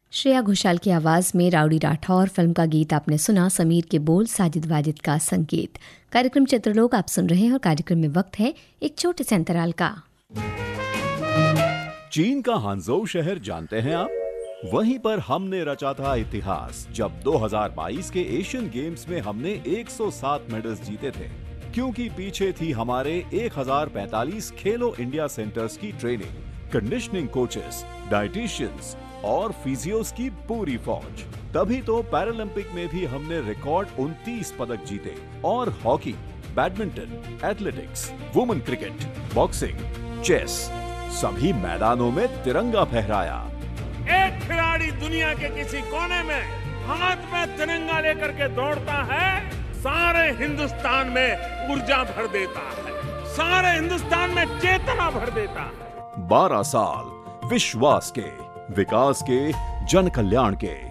श्रेया घोषाल की आवाज में राउडी राठौर फिल्म का गीत आपने सुना। समीर के बोल, साजिद वाजिद का संगीत। कार्यक्रम चित्रलोक आप सुन रहे हैं और कार्यक्रम में वक्त है एक छोटे से अंतराल का। चीन का हांगझोउ शहर जानते हैं आप? वहीं पर हमने रचा था इतिहास जब 2022 के एशियन गेम्स में हमने 107 मेडल्स जीते थे, क्योंकि पीछे थी हमारे 1045 खेलो इंडिया सेंटर्स की ट्रेनिंग, कंडीशनिंग कोचेस, डाइटिशियंस और फिजियोस की पूरी फौज। तभी तो पैरालंपिक में भी हमने रिकॉर्ड 29 पदक जीते और hockey, badminton, athletics, women cricket, boxing, chess सभी मैदानों में तिरंगा फहराया। एक खिलाड़ी दुनिया के किसी कोने में हाथ में तिरंगा लेकर के दौड़ता है, सारे हिंदुस्तान में ऊर्जा भर देता है, सारे हिंदुस्तान में चेतना भर देता है। 12 साल विश्वास के, विकास के, जन कल्याण के।